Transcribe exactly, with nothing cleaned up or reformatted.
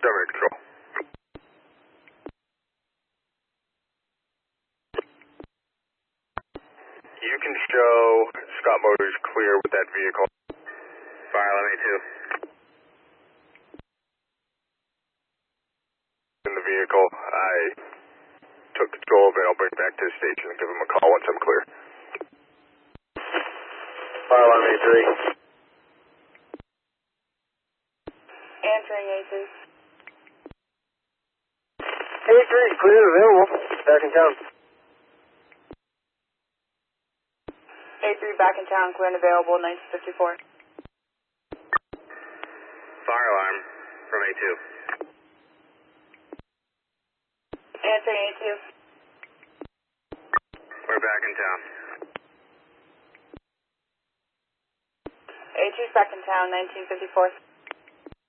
seven eight control. You can show Scott Motors clear with that vehicle. Fire alarm A two. In the vehicle, I took control of it. I'll bring it back to the station and give him a call once I'm clear. Fire alarm A three. Answering A three. A three, clear, available. Back in town. A three back in town, clear and available, nineteen fifty-four. Fire alarm from A two. Answering A two. We're back in town. A two's back in town, nineteen fifty-four.